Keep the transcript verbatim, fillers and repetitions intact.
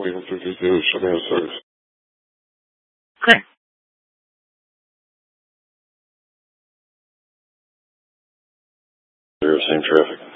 don't even think they do. Some of those. Okay. They're the same traffic.